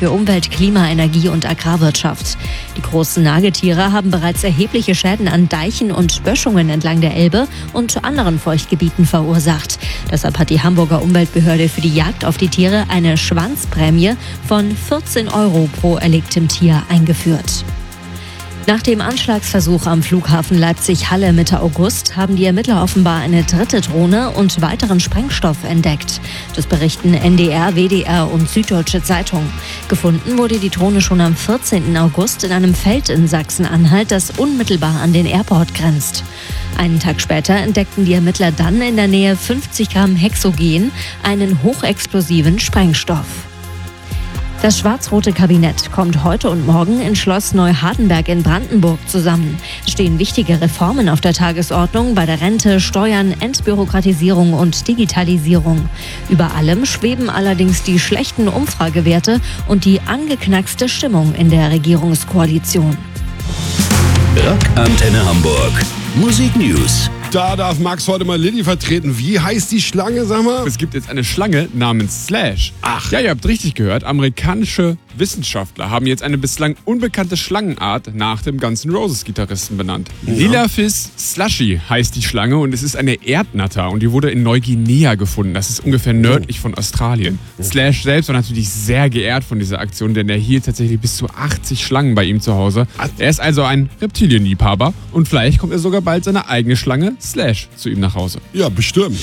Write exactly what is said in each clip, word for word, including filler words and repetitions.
für Umwelt, Klima, Energie und Agrarwirtschaft. Die großen Nagetiere haben bereits erhebliche Schäden an Deichen und Böschungen entlang der Elbe und anderen Feuchtgebieten verursacht. Deshalb hat die Hamburger Umweltbehörde für die Jagd auf die Tiere eine Schwanzprämie von vierzehn Euro pro erlegtem Tier eingeführt. Nach dem Anschlagsversuch am Flughafen Leipzig-Halle Mitte August haben die Ermittler offenbar eine dritte Drohne und weiteren Sprengstoff entdeckt. Das berichten N D R, W D R und Süddeutsche Zeitung. Gefunden wurde die Drohne schon am vierzehnten August in einem Feld in Sachsen-Anhalt, das unmittelbar an den Airport grenzt. Einen Tag später entdeckten die Ermittler dann in der Nähe fünfzig Gramm Hexogen, einen hochexplosiven Sprengstoff. Das schwarz-rote Kabinett kommt heute und morgen in Schloss Neuhardenberg in Brandenburg zusammen. Es stehen wichtige Reformen auf der Tagesordnung bei der Rente, Steuern, Entbürokratisierung und Digitalisierung. Über allem schweben allerdings die schlechten Umfragewerte und die angeknackste Stimmung in der Regierungskoalition. Rockantenne Hamburg. Musik News. Da darf Max heute mal Lilly vertreten. Wie heißt die Schlange, sag mal? Es gibt jetzt eine Schlange namens Slash. Ach. Ja, ihr habt richtig gehört. Amerikanische Wissenschaftler haben jetzt eine bislang unbekannte Schlangenart nach dem Guns N' Roses Gitarristen benannt. Ja. Lilaphis slushy heißt die Schlange und es ist eine Erdnatter und die wurde in Neuguinea gefunden. Das ist ungefähr nördlich von Australien. Slash selbst war natürlich sehr geehrt von dieser Aktion, denn er hielt tatsächlich bis zu achtzig Schlangen bei ihm zu Hause. Er ist also ein Reptilienliebhaber und vielleicht kommt er sogar bald seine eigene Schlange Slash zu ihm nach Hause. Ja, bestimmt.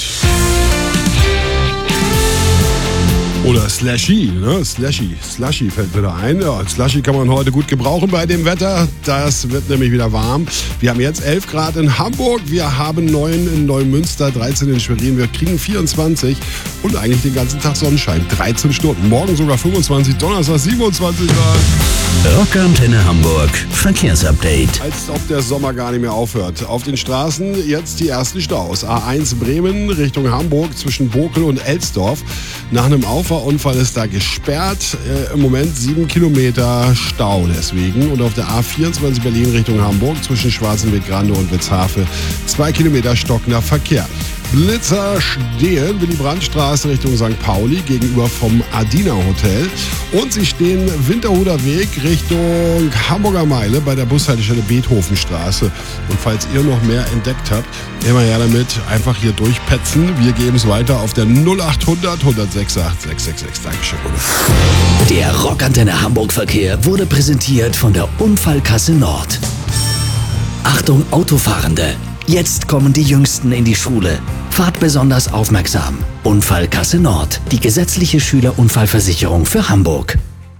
Oder Slushy, ne? Slushy. Slushy fällt wieder ein. Ja, Slushy kann man heute gut gebrauchen bei dem Wetter. Das wird nämlich wieder warm. Wir haben jetzt elf Grad in Hamburg. Wir haben neun in Neumünster, dreizehn in Schwerin. Wir kriegen vierundzwanzig und eigentlich den ganzen Tag Sonnenschein. dreizehn Stunden. Morgen sogar fünfundzwanzig, Donnerstag siebenundzwanzig Grad. Rockantenne Hamburg. Verkehrsupdate. Als ob der Sommer gar nicht mehr aufhört. Auf den Straßen jetzt die ersten Staus. A eins Bremen Richtung Hamburg zwischen Bokel und Elsdorf. Nach einem Auffahrunfall ist da gesperrt. Äh, Im Moment sieben Kilometer Stau deswegen. Und auf der A vierundzwanzig Berlin Richtung Hamburg zwischen Schwarzenberg-Grande und Witzhafe zwei Kilometer stockender Verkehr. Blitzer stehen Willy-Brandt-Straße Richtung Sankt Pauli gegenüber vom Adina Hotel. Und sie stehen Winterhuder Weg Richtung Hamburger Meile bei der Bushaltestelle Beethovenstraße. Und falls ihr noch mehr entdeckt habt, immer her damit, einfach hier durchpetzen. Wir geben es weiter auf der null achthundert, hundertsechsundachtzig, sechshundertsechsundsechzig. Dankeschön. Der Rockantenne Hamburg Verkehr wurde präsentiert von der Unfallkasse Nord. Achtung Autofahrende! Jetzt kommen die Jüngsten in die Schule. Fahrt besonders aufmerksam. Unfallkasse Nord, die gesetzliche Schülerunfallversicherung für Hamburg.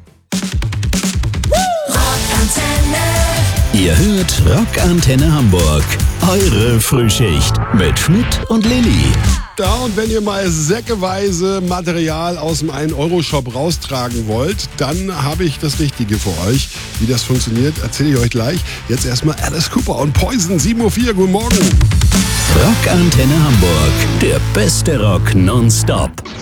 Ihr hört Rockantenne Hamburg. Eure Frühschicht mit Schmidt und Lilly. Ja, und wenn ihr mal säckeweise Material aus dem ein Euro Shop raustragen wollt, dann habe ich das Richtige für euch. Wie das funktioniert, erzähle ich euch gleich. Jetzt erstmal Alice Cooper und Poison, sieben Uhr vier. Guten Morgen. Rockantenne Hamburg, der beste Rock nonstop.